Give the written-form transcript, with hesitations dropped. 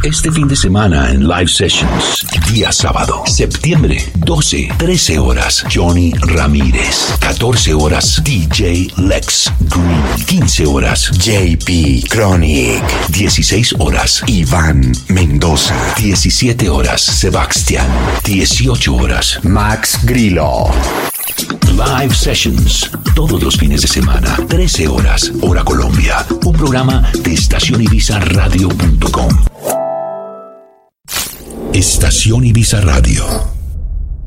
Este fin de semana en Live Sessions, día sábado, septiembre 12, 13 horas, Johnny Ramírez. 14 horas, DJ Lex Green. 15 horas, JP Chronic. 16 horas, Iván Mendoza. 17 horas, Sebastián. 18 horas, Max Grillo. Live Sessions, todos los fines de semana, 13 horas, hora Colombia. Un programa de estacionibizaradio.com. Estación Ibiza Radio.